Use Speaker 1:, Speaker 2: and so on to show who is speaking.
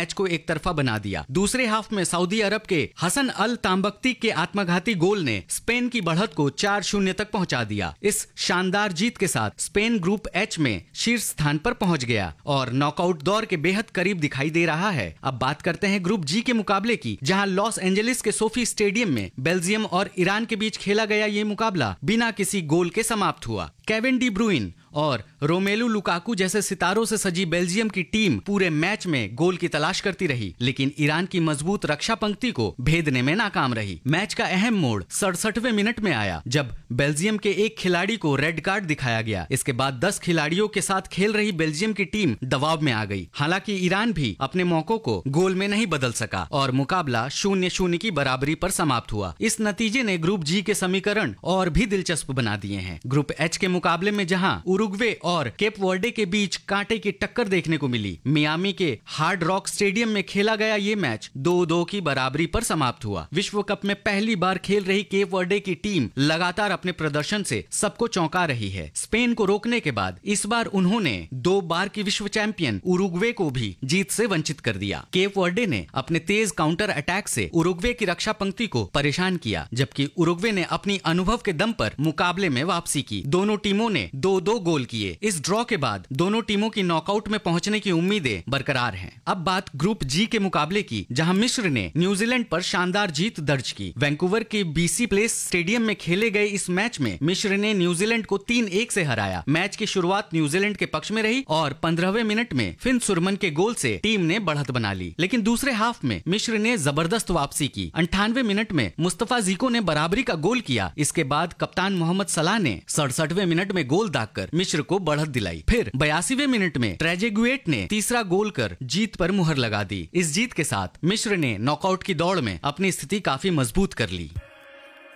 Speaker 1: Match को एक तरफा बना दिया। दूसरे हाफ में सऊदी अरब के हसन अल तांबख्ती के आत्मघाती गोल ने स्पेन की बढ़त को 4-0 तक पहुंचा दिया। इस शानदार जीत के साथ स्पेन ग्रुप एच में शीर्ष स्थान पर पहुंच गया और नॉकआउट दौर के बेहद करीब दिखाई दे रहा है। अब बात करते हैं ग्रुप जी के मुकाबले की, जहां लॉस एंजलिस के सोफी स्टेडियम में बेल्जियम और ईरान के बीच खेला गया ये मुकाबला बिना किसी गोल के समाप्त हुआ। केविन डी ब्रुइन और रोमेलू लुकाकू जैसे सितारों से सजी बेल्जियम की टीम पूरे मैच में गोल की तलाश करती रही, लेकिन ईरान की मजबूत रक्षा पंक्ति को भेदने में नाकाम रही। मैच का अहम मोड़ 67वें मिनट में आया, जब बेल्जियम के एक खिलाड़ी को रेड कार्ड दिखाया गया। इसके बाद 10 खिलाड़ियों के साथ खेल रही बेल्जियम की टीम दबाव में आ गई। हालांकि ईरान भी अपने मौकों को गोल में नहीं बदल सका और मुकाबला 0-0 की बराबरी पर समाप्त हुआ। इस नतीजे ने ग्रुप जी के समीकरण और भी दिलचस्प बना दिए हैं। ग्रुप एच के मुकाबले में जहां उरुग्वे और केप वर्डे के बीच कांटे की टक्कर देखने को मिली, मियामी के हार्ड रॉक स्टेडियम में खेला गया ये मैच 2-2 की बराबरी पर समाप्त हुआ। विश्व कप में पहली बार खेल रही केप वर्डे की टीम लगातार अपने प्रदर्शन से सबको चौंका रही है। स्पेन को रोकने के बाद इस बार उन्होंने 2 बार की विश्व चैंपियन उरुग्वे को भी जीत से वंचित कर दिया। केप वर्डे ने अपने तेज काउंटर अटैक से उरुग्वे की रक्षा पंक्ति को परेशान किया, जबकि उरुग्वे ने अपनी अनुभव के दम पर मुकाबले में वापसी की। दोनों टीमों ने 2-2 गोल किए। इस ड्रॉ के बाद दोनों टीमों की नॉकआउट में पहुंचने की उम्मीदें बरकरार हैं। अब बात ग्रुप जी के मुकाबले की, जहां मिस्र ने न्यूजीलैंड पर शानदार जीत दर्ज की। वैंकूवर के बीसी प्लेस स्टेडियम में खेले गए इस मैच में मिस्र ने न्यूजीलैंड को 3-1 से हराया। मैच की शुरुआत न्यूजीलैंड के पक्ष में रही और 15वें मिनट में फिन सुरमन के गोल से टीम ने बढ़त बना ली, लेकिन दूसरे हाफ में मिस्र ने जबरदस्त वापसी की। 98वें मिनट में मुस्तफा जीको ने बराबरी का गोल किया। इसके बाद कप्तान मोहम्मद सलाह ने 67वें मिनट में गोल दागकर मिस्र को बढ़त दिलाई। फिर 82वें मिनट में ट्रेजेगुएट ने तीसरा गोल कर जीत पर मुहर लगा दी। इस जीत के साथ मिस्र ने नॉकआउट की दौड़ में अपनी स्थिति काफी मजबूत कर ली।